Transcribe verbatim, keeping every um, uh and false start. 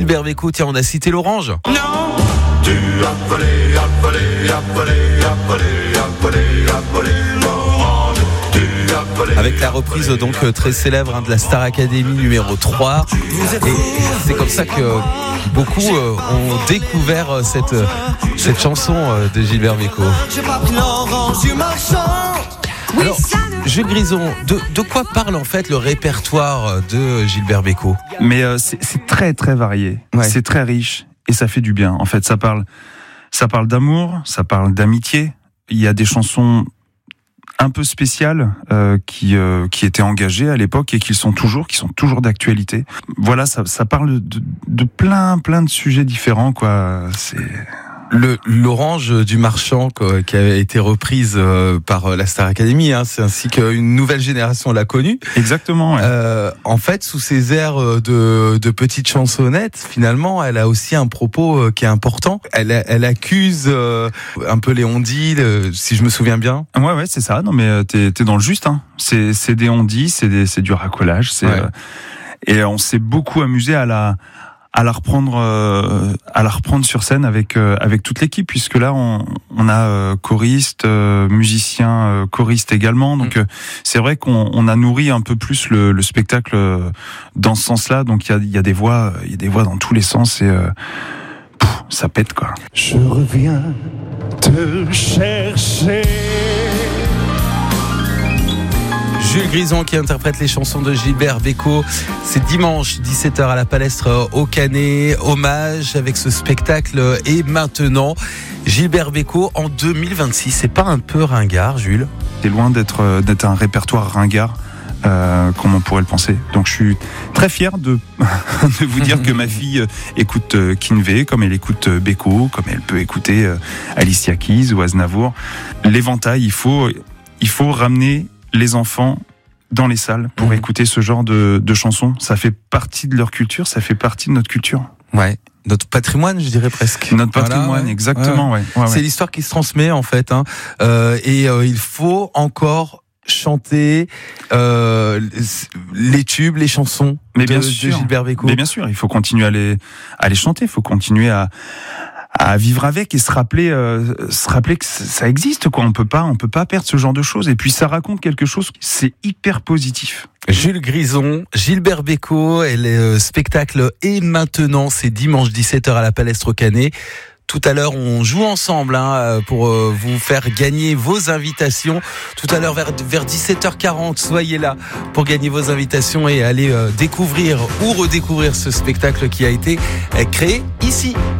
Gilbert Bécaud, tiens, on a cité l'orange. Non. Tu as volé, as volé, as volé, as volé, as volé, as volé l'orange. Tu as volé. Avec la reprise donc très célèbre hein, de la Star Academy numéro trois. Et c'est comme ça que beaucoup euh, ont découvert cette, cette chanson euh, de Gilbert Bécaud. J'ai pas pris l'orange du marchand. Alors, Jules Grison, de, de quoi parle en fait le répertoire de Gilbert Bécaud ? Mais euh, c'est, c'est très très varié, Ouais. c'est très riche et ça fait du bien. En fait, ça parle, ça parle d'amour, ça parle d'amitié. Il y a des chansons un peu spéciales euh, qui euh, qui étaient engagées à l'époque et qui le sont toujours, qui sont toujours d'actualité. Voilà, ça, ça parle de, de plein plein de sujets différents, quoi. C'est Le, l'orange du marchand quoi, qui a été reprise euh, par la Star Academy, hein, c'est ainsi qu'une nouvelle génération l'a connue. exactement. Ouais. Euh, en fait, sous ces airs de, de petites chansonnettes, finalement, elle a aussi un propos euh, qui est important. Elle, elle accuse euh, un peu les on-dit, le- si je me souviens bien. Ouais, ouais, c'est ça. Non, mais euh, t'es, t'es dans le juste. Hein. C'est, c'est des on-dit, c'est des, c'est du racolage. C'est, Ouais. euh, et on s'est beaucoup amusé à la, à la reprendre, euh, à la reprendre sur scène avec, euh, avec toute l'équipe, puisque là, on, on a euh, choristes, euh, musiciens, euh, choristes également. Donc, euh, c'est vrai qu'on on a nourri un peu plus le, le spectacle euh, dans ce sens-là. Donc, il y a, il y a des voix, il y a des voix dans tous les sens et euh, pff, ça pète, quoi. Je reviens te chercher. Jules Grison qui interprète les chansons de Gilbert Bécaud. C'est dimanche, dix-sept heures à la Palestre au Canet. Hommage avec ce spectacle. Et maintenant, Gilbert Bécaud en deux mille vingt-six. C'est pas un peu ringard, Jules ? C'est loin d'être euh, d'être un répertoire ringard, euh, comme on pourrait le penser. Donc je suis très fier de, de vous dire que ma fille euh, écoute euh, Kinvey, comme elle écoute euh, Bécaud, comme elle peut écouter euh, Alicia Keys ou Aznavour. L'éventail, il faut, il faut ramener les enfants dans les salles pour Mmh. écouter ce genre de, de chansons. Ça fait partie de leur culture, ça fait partie de notre culture. Ouais. Notre patrimoine, je dirais presque. Notre Voilà, patrimoine, ouais. exactement. Ouais. Ouais, ouais. C'est l'histoire qui se transmet en fait, hein. euh, et euh, il faut encore chanter euh, les tubes, les chansons Mais de, bien de sûr. Gilbert Bécaud. Mais bien sûr, il faut continuer à les, à les chanter, il faut continuer à, à vivre avec et se rappeler, euh, se rappeler que ça existe, quoi. On peut pas, on peut pas perdre ce genre de choses. Et puis ça raconte quelque chose, c'est hyper positif. Jules Grison, Gilbert Bécaud et le spectacle est maintenant, c'est dimanche dix-sept heures à la Palestre au Canet. Tout à l'heure, on joue ensemble hein, pour euh, vous faire gagner vos invitations. Tout à l'heure, vers, vers dix-sept heures quarante, soyez là pour gagner vos invitations et aller euh, découvrir ou redécouvrir ce spectacle qui a été euh, créé ici.